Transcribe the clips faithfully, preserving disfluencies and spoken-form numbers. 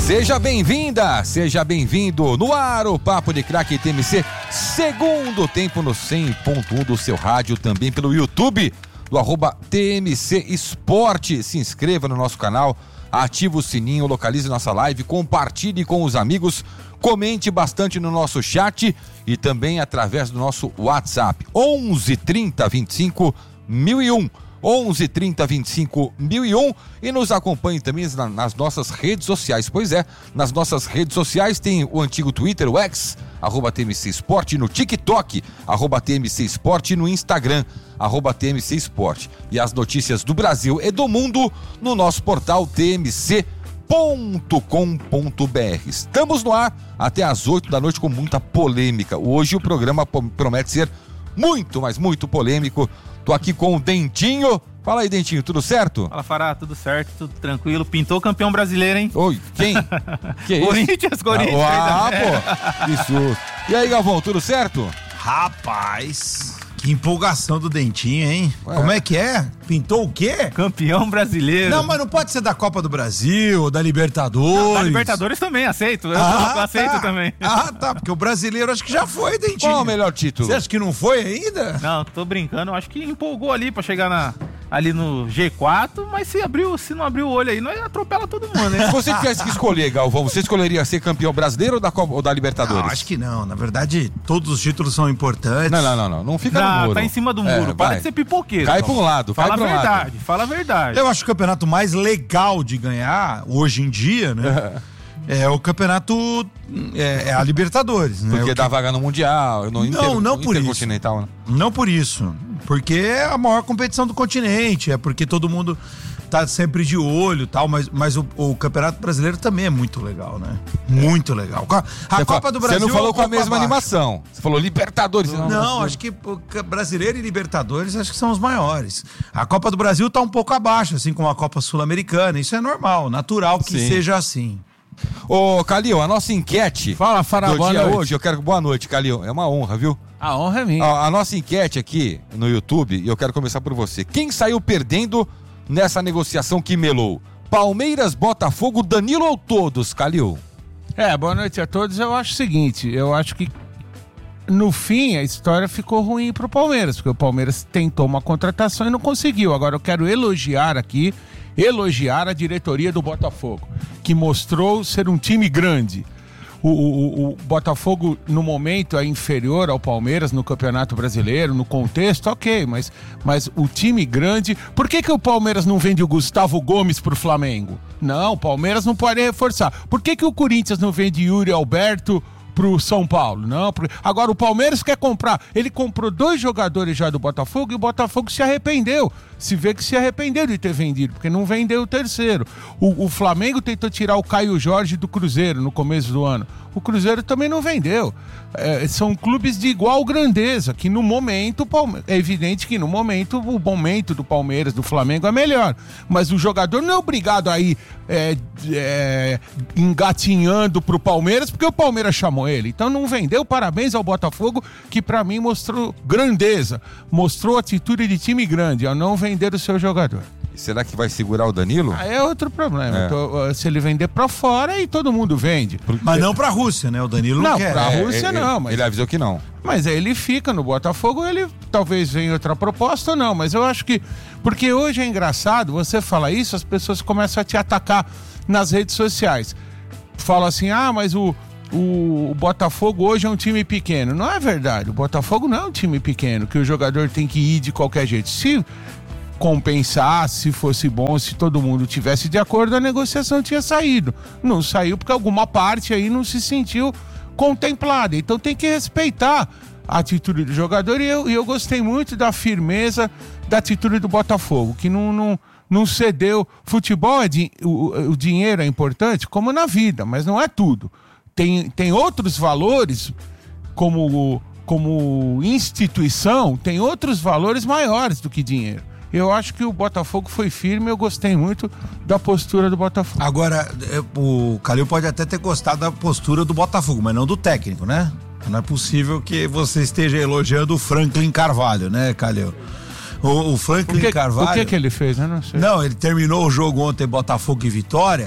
Seja bem-vinda, seja bem-vindo no ar o Papo de Craque T M C, segundo tempo no cem ponto um do seu rádio, também pelo YouTube, do arroba T M C Esporte. Se inscreva no nosso canal, ative o sininho, localize nossa live, compartilhe com os amigos, comente bastante no nosso chat e também através do nosso WhatsApp, onze trinta vinte e cinco mil e um. onze trinta vinte e cinco mil e um e nos acompanhe também nas nossas redes sociais. Pois é, nas nossas redes sociais tem o antigo Twitter, o X, arroba T M C Esporte, no TikTok, arroba T M C Esporte, no Instagram, arroba T M C Esporte. E as notícias do Brasil e do mundo no nosso portal T M C ponto com ponto B R. Estamos no ar até às oito da noite com muita polêmica. Hoje o programa promete ser muito, mas muito polêmico. Tô aqui com o Dentinho. Fala aí, Dentinho, tudo certo? Fala, Fará, tudo certo, tudo tranquilo. Pintou campeão brasileiro, hein? Oi, quem? Que é Corinthians, Corinthians. Ah, pô, isso. E aí, Galvão, tudo certo? Rapaz, que empolgação do Dentinho, hein? Ué. Como é que é? Pintou o quê? Campeão brasileiro. Não, mas não pode ser da Copa do Brasil, da Libertadores. Não, da Libertadores também, aceito. Eu ah, aceito tá. também. Ah, tá, porque o brasileiro acho que já foi, Dentinho. Qual o melhor título? Você acha que não foi ainda? Não, tô brincando. Eu acho que empolgou ali pra chegar na, ali no G quatro, mas se, abriu, se não abrir o olho aí, nós atropela todo mundo, né? Se você tivesse que escolher, Galvão, você escolheria ser campeão brasileiro ou da, Copa, ou da Libertadores? Não, acho que não. Na verdade, todos os títulos são importantes. Não, não, não, não. Não fica Não, no muro. tá em cima do muro. É, Para vai. de ser pipoqueiro. Cai pra um lado, Fala cai a pra um verdade, lado. fala a verdade. Eu acho que o campeonato mais legal de ganhar, hoje em dia, né? É o campeonato, é, é a Libertadores, né? Porque O dá que... vaga no Mundial, no Não, inter, não no por isso. Intercontinental, né? Não por isso, porque é a maior competição do continente, é porque todo mundo tá sempre de olho e tal, mas, mas o, o Campeonato Brasileiro também é muito legal, né? Muito legal. A Você Copa fala- do Brasil... Você não falou é com a Copa mesma abaixo. animação. Você falou Libertadores. Não, acho que o Brasileiro e Libertadores acho que são os maiores. A Copa do Brasil tá um pouco abaixo, assim como a Copa Sul-Americana. Isso é normal, natural que Sim. seja assim. Ô, Calil, a nossa enquete Fala, Fará, do boa dia noite. hoje, eu quero... Boa noite, Calil. É uma honra, viu? A honra é minha. A, a nossa enquete aqui no YouTube, e eu quero começar por você. Quem saiu perdendo nessa negociação que melou? Palmeiras, Botafogo, Danilo ou todos, Calil? É, boa noite a todos. Eu acho o seguinte, eu acho que no fim a história ficou ruim pro Palmeiras, porque o Palmeiras tentou uma contratação e não conseguiu. Agora eu quero elogiar aqui, elogiar a diretoria do Botafogo, que mostrou ser um time grande. O, o, o Botafogo, no momento, é inferior ao Palmeiras no Campeonato Brasileiro, no contexto, ok, mas, mas o time grande... Por que que o Palmeiras não vende o Gustavo Gomes pro Flamengo? Não, o Palmeiras não pode reforçar. Por que que o Corinthians não vende Yuri Alberto pro São Paulo? Não, pro... Agora o Palmeiras quer comprar. Ele comprou dois jogadores já do Botafogo e o Botafogo se arrependeu. Se vê que se arrependeu de ter vendido, porque não vendeu o terceiro. O, o Flamengo tentou tirar o Caio Jorge do Cruzeiro no começo do ano. O Cruzeiro também não vendeu. É, são clubes de igual grandeza, que no momento, é evidente que no momento, o momento do Palmeiras, do Flamengo é melhor. Mas o jogador não é obrigado a ir é, é, engatinhando pro Palmeiras, porque o Palmeiras chamou ele. Então não vendeu. Parabéns ao Botafogo, que pra mim mostrou grandeza, mostrou atitude de time grande, ao não vender o seu jogador. E será que vai segurar o Danilo? Aí é outro problema. É. Então, se ele vender pra fora, aí todo mundo vende. Mas não pra Rússia, né? O Danilo não, Não, quer. pra É, Rússia ele- não, mas... Ele avisou que não. Mas aí ele fica no Botafogo, ele talvez venha outra proposta ou não, mas eu acho que... Porque hoje é engraçado, você fala isso, as pessoas começam a te atacar nas redes sociais. Fala assim, ah, mas o, o, o Botafogo hoje é um time pequeno. Não é verdade, o Botafogo não é um time pequeno, que o jogador tem que ir de qualquer jeito. Se compensar, se fosse bom, se todo mundo tivesse de acordo, a negociação tinha saído. Não saiu porque alguma parte aí não se sentiu contemplada. Então tem que respeitar a atitude do jogador e eu, e eu gostei muito da firmeza da atitude do Botafogo, que não, não, não cedeu. Futebol, é di, o, o dinheiro é importante, como na vida, mas não é tudo. Tem, tem outros valores, como, como instituição, tem outros valores maiores do que dinheiro. Eu acho que o Botafogo foi firme, eu gostei muito da postura do Botafogo. Agora, o Calil pode até ter gostado da postura do Botafogo, mas não do técnico, né? Não é possível que você esteja elogiando o Franklin Carvalho, né, Calil? O, o Franklin O que, Carvalho... o que que ele fez? Eu não sei. Não, ele terminou o jogo ontem, Botafogo e Vitória,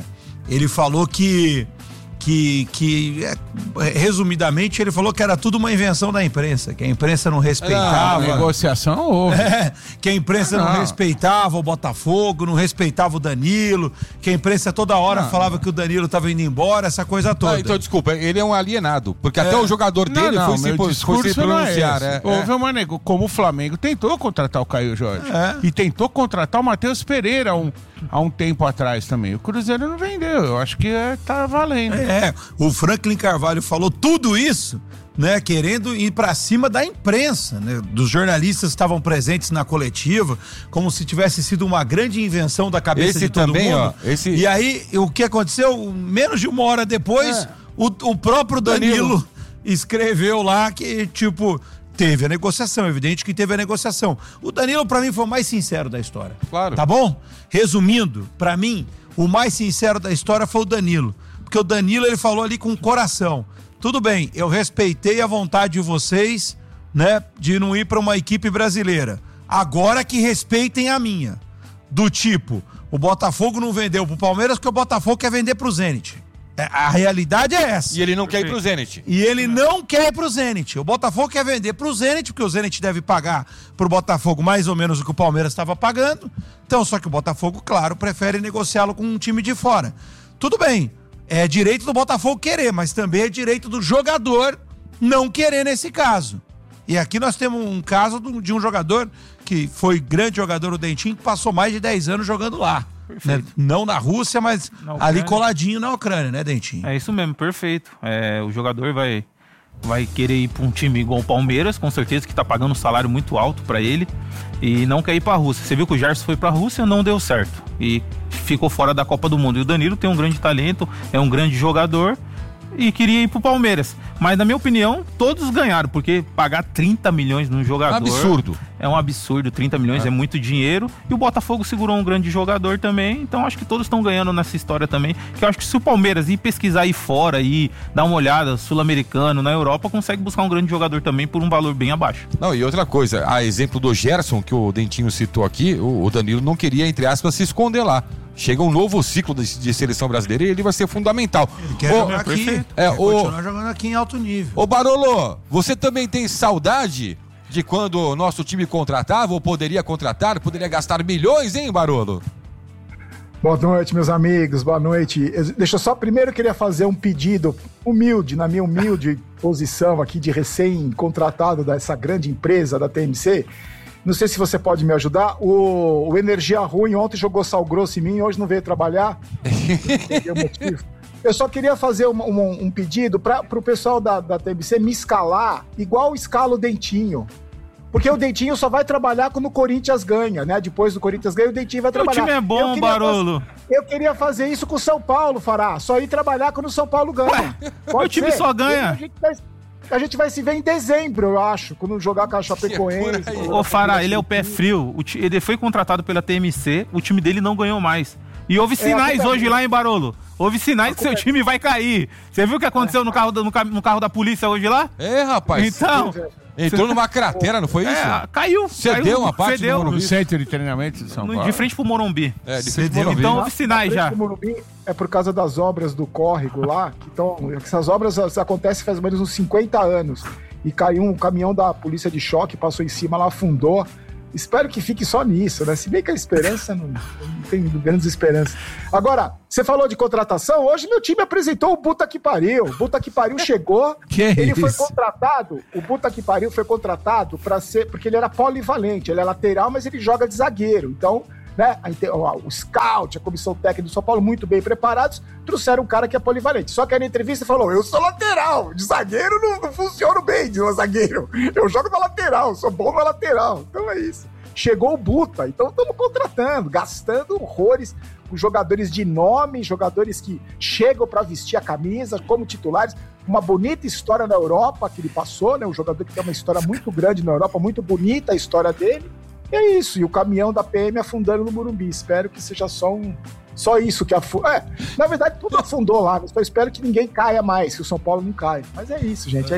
ele falou que... Que, que é, resumidamente, ele falou que era tudo uma invenção da imprensa, que a imprensa não respeitava. Ah, negociação houve. É, que a imprensa não. não respeitava o Botafogo, não respeitava o Danilo, que a imprensa toda hora não. falava que o Danilo estava indo embora, essa coisa toda. Ah, então, desculpa, ele é um alienado, porque é. até o jogador não, dele não, foi, se, foi se pronunciar. É, é. Houve uma nego... Como o Flamengo tentou contratar o Caio Jorge é. e tentou contratar o Matheus Pereira um, há um tempo atrás também. O Cruzeiro não vendeu, eu acho que é, tá valendo. É. É, o Franklin Carvalho falou tudo isso, né, querendo ir pra cima da imprensa, né, dos jornalistas que estavam presentes na coletiva, como se tivesse sido uma grande invenção da cabeça esse de todo também, mundo. Ó, esse... E aí, o que aconteceu? Menos de uma hora depois, é. o, o próprio Danilo, Danilo escreveu lá que, tipo... Teve a negociação, evidente que teve a negociação. O Danilo, pra mim, foi o mais sincero da história. Claro. Tá bom? Resumindo, pra mim, o mais sincero da história foi o Danilo. Porque o Danilo, ele falou ali com o coração. Tudo bem, eu respeitei a vontade de vocês, né, de não ir pra uma equipe brasileira. Agora que respeitem a minha. Do tipo, o Botafogo não vendeu pro Palmeiras porque o Botafogo quer vender pro Zenit. A realidade é essa. E ele não quer ir pro Zenit. E ele não quer ir pro Zenit. O Botafogo quer vender pro Zenit, porque o Zenit deve pagar pro Botafogo mais ou menos o que o Palmeiras estava pagando. Então, só que o Botafogo, claro, prefere negociá-lo com um time de fora. Tudo bem, é direito do Botafogo querer, mas também é direito do jogador não querer nesse caso. E aqui nós temos um caso de um jogador que foi grande jogador, o Dentinho, que passou mais de dez anos jogando lá. Né? Não na Rússia, mas ali coladinho na Ucrânia, né, Dentinho? É isso mesmo, perfeito. É, o jogador vai, vai querer ir para um time igual o Palmeiras, com certeza que tá pagando um salário muito alto para ele, e não quer ir para a Rússia. Você viu que o Gerson foi para a Rússia, não deu certo e ficou fora da Copa do Mundo. E o Danilo tem um grande talento, é um grande jogador e queria ir pro Palmeiras. Mas, na minha opinião, todos ganharam, porque pagar trinta milhões num jogador... Absurdo. É um absurdo, trinta milhões é. é muito dinheiro. E o Botafogo segurou um grande jogador também, então acho que todos estão ganhando nessa história também. Que eu acho que se o Palmeiras ir pesquisar aí fora, e dar uma olhada, sul-americano, na Europa, consegue buscar um grande jogador também por um valor bem abaixo. Não, e outra coisa, a exemplo do Gerson, que o Dentinho citou aqui, o, o Danilo não queria, entre aspas, se esconder lá. Chega um novo ciclo de, de seleção brasileira e ele vai ser fundamental. Ele quer ô, jogar aqui, é, quer ô, continuar jogando aqui em alto nível. Ô Barolo, você também tem saudade de quando o nosso time contratava ou poderia contratar, poderia gastar milhões, hein, Barolo? Boa noite, meus amigos, boa noite. Eu, deixa eu só, primeiro eu queria fazer um pedido humilde, na minha humilde posição aqui de recém-contratado dessa grande empresa da T M C. Não sei se você pode me ajudar. O, o Energia Ruim ontem jogou sal grosso em mim, hoje não veio trabalhar. Eu só queria fazer um, um, um pedido para o pessoal da, da T M C me escalar igual escala o Dentinho. Porque o Dentinho só vai trabalhar quando o Corinthians ganha, né? Depois do Corinthians ganha, o Dentinho vai trabalhar. O time é bom, Barolo. Fazer, eu queria fazer isso com o São Paulo, Fará. Só ir trabalhar quando o São Paulo ganha. Pode o time ser. Só ganha. A gente, vai, a gente vai se ver em dezembro, eu acho, quando jogar com a Chapecoense. Ô, Fará, ele é o pé frio. O t... Ele foi contratado pela T M C, o time dele não ganhou mais. E houve sinais é, hoje lá em Barolo. Houve sinais que seu time vai cair. Você viu o que aconteceu é. no, carro, no, no carro da polícia hoje lá? É, rapaz. Então... Entrou numa cratera, não foi isso? É, caiu. Cedeu uma parte cedeu. do Morumbi. No centro de treinamento de São Paulo. De frente pro Morumbi. É, de frente pro Morumbi. Então houve sinais já. Morumbi é por causa das obras do córrego lá. Que tão, essas obras acontecem faz mais ou menos uns cinquenta anos. E caiu um caminhão da polícia de choque, passou em cima, ela afundou. Espero que fique só nisso, né? Se bem que a esperança não, não tem grandes esperanças. Agora, você falou de contratação, hoje meu time apresentou o Puta que Pariu. O Puta que Pariu chegou, que ele isso? foi contratado, o Puta que Pariu foi contratado para ser, porque ele era polivalente, ele é lateral, mas ele joga de zagueiro. Então, né, o scout, a comissão técnica do São Paulo, muito bem preparados, trouxeram um cara que é polivalente. Só que aí na entrevista falou, eu sou lateral, de zagueiro não, não funciono bem de zagueiro, eu jogo na lateral, sou bom na lateral. Então é isso. Chegou o Buta, então estamos contratando, gastando horrores com jogadores de nome, jogadores que chegam para vestir a camisa como titulares. Uma bonita história na Europa que ele passou, né? Um jogador que tem uma história muito grande na Europa, muito bonita a história dele. E é isso, e o caminhão da P M afundando no Morumbi. Espero que seja só um... Só isso que afundou. É, na verdade, tudo afundou lá. Eu só espero que ninguém caia mais, que o São Paulo não caia. Mas é isso, gente, é isso.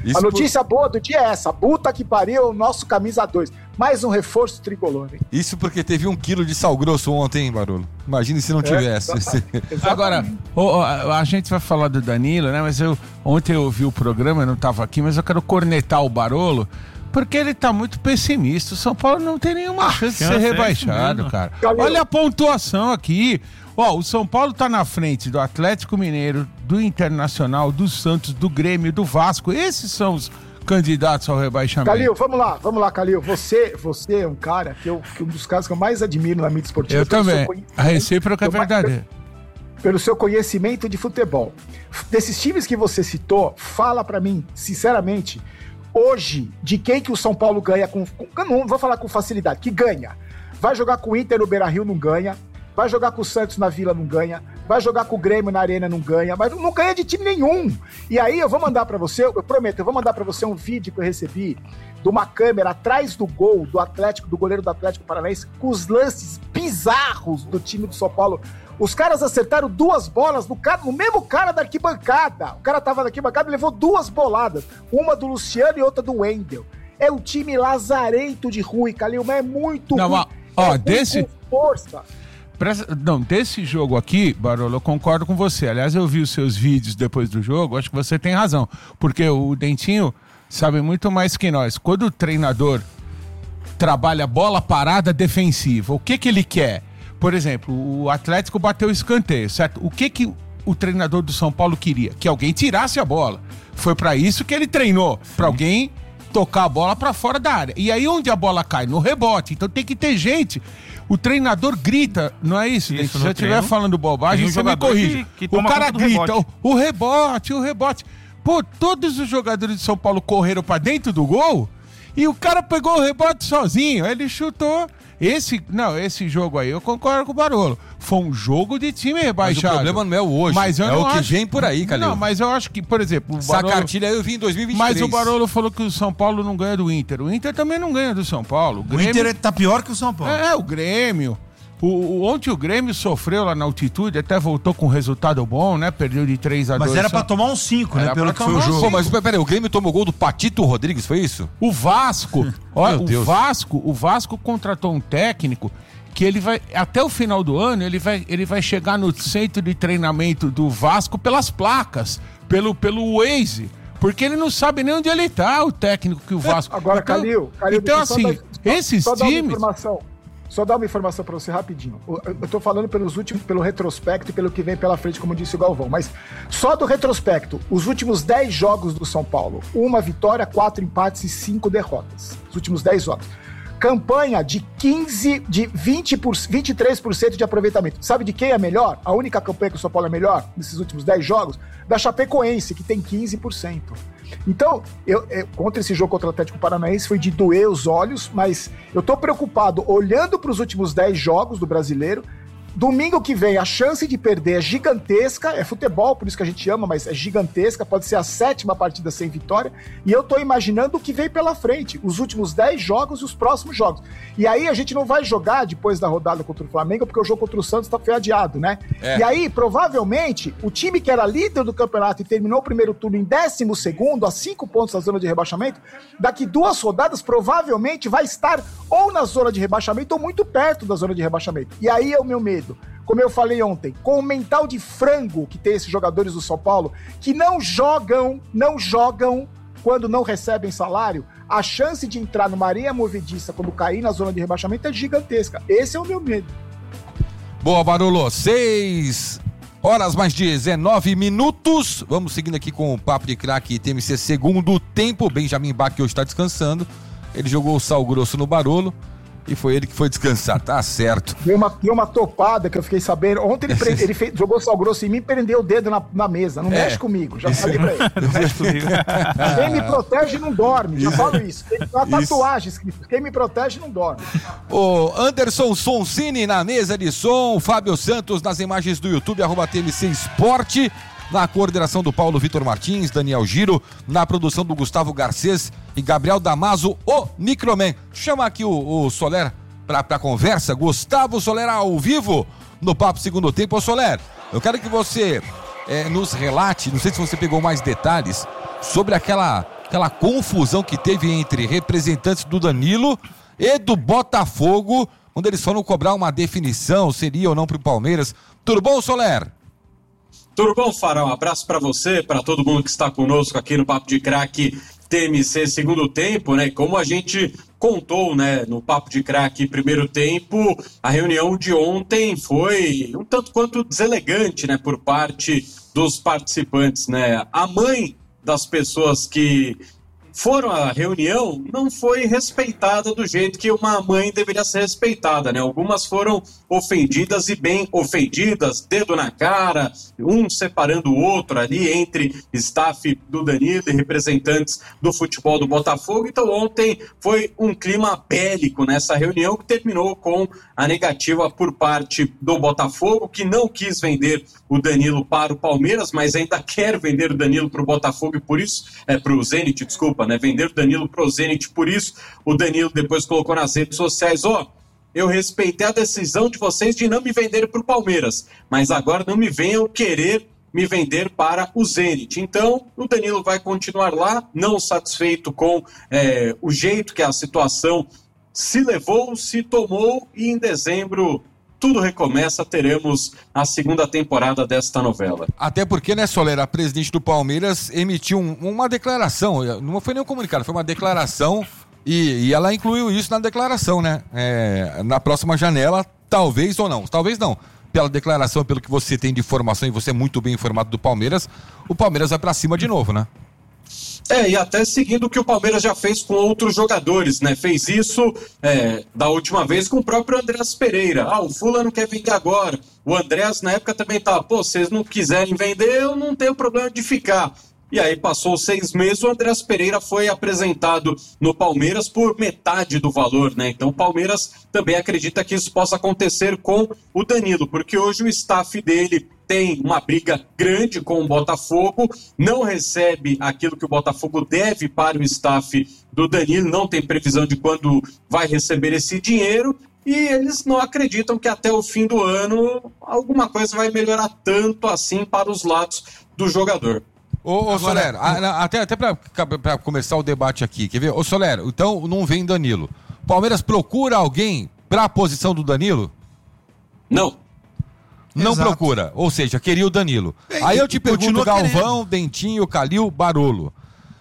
Isso a notícia por... boa do dia é essa. Puta que pariu, o nosso camisa dois. Mais um reforço tricolor, hein? Isso porque teve um quilo de sal grosso ontem, hein, Barolo? Imagine se não é, tivesse. Exatamente. Agora, o, a, a gente vai falar do Danilo, né? Mas eu ontem eu ouvi o programa, eu não estava aqui, mas eu quero cornetar o Barolo, porque ele tá muito pessimista. O São Paulo não tem nenhuma ah, chance de ser rebaixado, cara. Olha a pontuação aqui. Ó, o São Paulo tá na frente do Atlético Mineiro, do Internacional, do Santos, do Grêmio, do Vasco. Esses são os candidatos ao rebaixamento. Calil, vamos lá, vamos lá, Calil. Você, você é um cara que, eu, que um dos caras que eu mais admiro na mídia esportiva. Eu também. A recíproca é verdade. Pelo seu conhecimento de futebol. Desses times que você citou, fala pra mim, sinceramente, hoje, de quem que o São Paulo ganha com... com não vou falar com facilidade, que ganha. Vai jogar com o Inter no Beira-Rio, não ganha. Vai jogar com o Santos na Vila, não ganha. Vai jogar com o Grêmio na Arena, não ganha. Mas não ganha de time nenhum. E aí eu vou mandar pra você, eu prometo, eu vou mandar pra você um vídeo que eu recebi de uma câmera atrás do gol do Atlético, do goleiro do Atlético Paranaense, com os lances bizarros do time do São Paulo. Os caras acertaram duas bolas no, cara, no mesmo cara da arquibancada. O cara tava na arquibancada e levou duas boladas. Uma do Luciano e outra do Wendel. É um time lazarento de ruim, Calil, mas é muito não, ruim. Ó, é desse... com força. Não, desse jogo aqui, Barolo, eu concordo com você. Aliás, eu vi os seus vídeos depois do jogo, acho que você tem razão. Porque o Dentinho sabe muito mais que nós. Quando o treinador trabalha bola parada defensiva, o que que ele quer? Por exemplo, o Atlético bateu o escanteio, certo? O que que o treinador do São Paulo queria? Que alguém tirasse a bola. Foi pra isso que ele treinou, pra alguém tocar a bola pra fora da área. E aí onde a bola cai? No rebote. Então tem que ter gente. O treinador grita, não é isso? isso Se eu estiver falando bobagem, um você me corrige. Que, que o cara grita, rebote. O, o rebote, o rebote. Pô, todos os jogadores de São Paulo correram pra dentro do gol e o cara pegou o rebote sozinho. Ele chutou. Esse, não, esse jogo aí, eu concordo com o Barolo. Foi um jogo de time rebaixado. Mas o problema não é o hoje, mas eu é não o que acho... vem por aí, Calil. Não, mas eu acho que, por exemplo... Essa Barolo... cartilha eu vi em dois mil e vinte e três. Mas o Barolo falou que o São Paulo não ganha do Inter. O Inter também não ganha do São Paulo. O, Grêmio... o Inter tá pior que o São Paulo. É, é o Grêmio. O, o, ontem o Grêmio sofreu lá na altitude, até voltou com resultado bom, né? Perdeu de três a dois. Mas era pra tomar uns cinco, né? Pelo que foi o jogo. Pô, mas peraí, o Grêmio tomou gol do Patito Rodrigues, foi isso? O Vasco, olha, o Vasco, o Vasco contratou um técnico que ele vai, até o final do ano, ele vai, ele vai chegar no centro de treinamento do Vasco pelas placas, pelo, pelo Waze. Porque ele não sabe nem onde ele tá, o técnico que o Vasco... Agora, então, Calil, Calil... Então, assim, dar, esses só, só times... Só dar uma informação pra você rapidinho. Eu tô falando pelos últimos, pelo retrospecto e pelo que vem pela frente, como disse o Galvão. Mas só do retrospecto, os últimos dez jogos do São Paulo. Uma vitória, quatro empates e cinco derrotas. Os últimos dez jogos. Campanha de quinze, de vinte por, vinte e três por cento de aproveitamento. Sabe de quem é melhor? A única campanha que o São Paulo é melhor nesses últimos dez jogos? Da Chapecoense, que tem quinze por cento. Então, eu, eu, contra esse jogo contra o Atlético Paranaense foi de doer os olhos, mas eu tô preocupado olhando para os últimos dez jogos do Brasileiro. Domingo que vem a chance de perder é gigantesca, é futebol, por isso que a gente ama, mas é gigantesca, pode ser a sétima partida sem vitória, e eu tô imaginando o que vem pela frente, os últimos dez jogos e os próximos jogos. E aí a gente não vai jogar depois da rodada contra o Flamengo, porque o jogo contra o Santos tá, foi adiado, né? É. E aí, provavelmente, o time que era líder do campeonato e terminou o primeiro turno em décimo segundo, a cinco pontos da zona de rebaixamento, daqui duas rodadas provavelmente vai estar ou na zona de rebaixamento ou muito perto da zona de rebaixamento. E aí é o meu medo. Como eu falei ontem, com o mental de frango que tem esses jogadores do São Paulo, que não jogam, não jogam quando não recebem salário, a chance de entrar numa areia movediça quando cair na zona de rebaixamento é gigantesca. Esse é o meu medo. Boa, Barolo. Seis horas mais dezenove minutos. Vamos seguindo aqui com o Papo de Craque T M C segundo tempo. Benjamin Bach hoje está descansando. Ele jogou o sal grosso no Barolo. E foi ele que foi descansar, tá certo. Deu uma, deu uma topada que eu fiquei sabendo. Ontem ele, prende, ele fez, jogou sal grosso em mim e prendeu o dedo na, na mesa. Não é. mexe comigo, já falei pra ele. Não mexe comigo. Quem me protege não dorme, já falo isso. Tem uma tatuagem escrita. Quem me protege não dorme. O Anderson Sonsini na mesa de som, Fábio Santos nas imagens do YouTube, arroba T M C Esporte. Na coordenação do Paulo Vitor Martins, Daniel Giro, na produção do Gustavo Garcês e Gabriel Damaso, o Microman. Chama aqui o, o Soler pra, pra conversa. Gustavo Soler ao vivo no Papo Segundo Tempo. Ô Soler, eu quero que você é, nos relate, não sei se você pegou mais detalhes, sobre aquela aquela confusão que teve entre representantes do Danilo e do Botafogo, quando eles foram cobrar uma definição, seria ou não para o Palmeiras. Tudo bom, Soler? Tudo bom, Farol? Um abraço para você, para todo mundo que está conosco aqui no Papo de Craque T M C segundo tempo, né? Como a gente contou, né, no Papo de Craque primeiro tempo, a reunião de ontem foi um tanto quanto deselegante, né, por parte dos participantes, né? A mãe das pessoas que foram à reunião não foi respeitada do jeito que uma mãe deveria ser respeitada, né? Algumas foram ofendidas e bem ofendidas, dedo na cara, um separando o outro ali entre staff do Danilo e representantes do futebol do Botafogo. Então ontem foi um clima bélico nessa reunião que terminou com a negativa por parte do Botafogo, que não quis vender o Danilo para o Palmeiras, mas ainda quer vender o Danilo para o Botafogo e por isso, é para o Zenit, desculpa, né? Vender o Danilo para o Zenit, por isso o Danilo depois colocou nas redes sociais, ó, oh, eu respeitei a decisão de vocês de não me vender para o Palmeiras, mas agora não me venham querer me vender para o Zenit. Então, o Danilo vai continuar lá, não satisfeito com é, o jeito que a situação se levou, se tomou, e em dezembro tudo recomeça, teremos a segunda temporada desta novela. Até porque, né, Soler, a presidente do Palmeiras emitiu um, uma declaração, não foi nem um comunicado, foi uma declaração, e, e ela incluiu isso na declaração, né? É, na próxima janela, talvez ou não, talvez não. Pela declaração, pelo que você tem de informação, e você é muito bem informado do Palmeiras, o Palmeiras vai pra cima de novo, né? É, e até seguindo o que o Palmeiras já fez com outros jogadores, né? Fez isso é, da última vez com o próprio Andrés Pereira. Ah, o fulano quer vender agora. O Andrés na época também tava, pô, vocês não quiserem vender, eu não tenho problema de ficar. E aí passou seis meses, o Andrés Pereira foi apresentado no Palmeiras por metade do valor, né? Então o Palmeiras também acredita que isso possa acontecer com o Danilo, porque hoje o staff dele tem uma briga grande com o Botafogo, não recebe aquilo que o Botafogo deve para o staff do Danilo, não tem previsão de quando vai receber esse dinheiro, e eles não acreditam que até o fim do ano alguma coisa vai melhorar tanto assim para os lados do jogador. Ô, ô Soler, a, até, até pra, pra começar o debate aqui, quer ver? Ô Soler, então não vem Danilo. Palmeiras procura alguém pra posição do Danilo? Não. Não Exato. Procura, ou seja, queria o Danilo. Bem, aí eu te pergunto, Galvão, querendo. Dentinho, Calil, Barolo.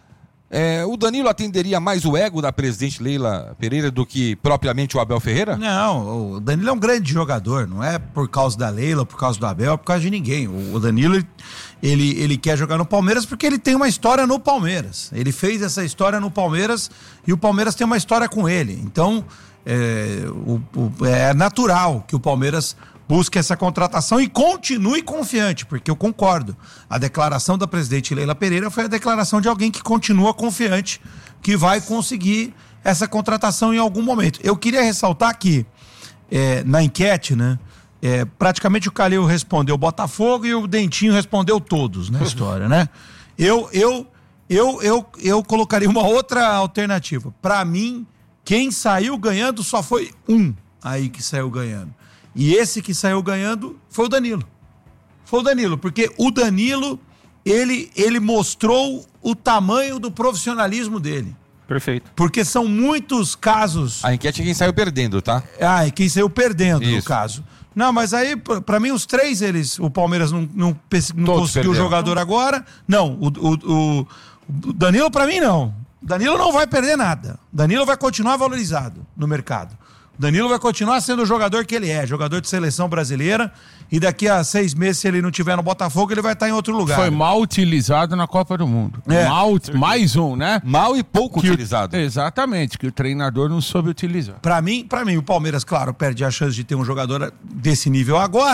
É, o Danilo atenderia mais o ego da presidente Leila Pereira do que propriamente o Abel Ferreira? Não, o Danilo é um grande jogador, não é por causa da Leila, por causa do Abel, é por causa de ninguém. O Danilo, ele, ele quer jogar no Palmeiras porque ele tem uma história no Palmeiras. Ele fez essa história no Palmeiras e o Palmeiras tem uma história com ele. Então, é, o, o, é natural que o Palmeiras busque essa contratação e continue confiante, porque eu concordo. A declaração da presidente Leila Pereira foi a declaração de alguém que continua confiante que vai conseguir essa contratação em algum momento. Eu queria ressaltar que é, na enquete, né, é, praticamente o Calil respondeu Botafogo e o Dentinho respondeu todos na história, né? Eu, eu, eu, eu, eu colocaria uma outra alternativa. Para mim, quem saiu ganhando só foi um aí que saiu ganhando. E esse que saiu ganhando foi o Danilo. Foi o Danilo, porque o Danilo, ele, ele mostrou o tamanho do profissionalismo dele. Perfeito. Porque são muitos casos... A enquete é quem saiu perdendo, tá? Ah, e quem saiu perdendo, Isso. no caso. Não, mas aí, pra, pra mim, os três, eles... O Palmeiras não, não, não conseguiu o jogador agora. Não, o, o, o Danilo, pra mim, não. Danilo não vai perder nada. Danilo vai continuar valorizado no mercado. Danilo vai continuar sendo o jogador que ele é, jogador de seleção brasileira, e daqui a seis meses, se ele não tiver no Botafogo, ele vai estar em outro lugar. Foi mal utilizado na Copa do Mundo. É. Mal, mais um, né? Mal e pouco Que o- utilizado. exatamente, que o treinador não soube utilizar. Pra mim, pra mim, o Palmeiras, claro, perde a chance de ter um jogador desse nível agora.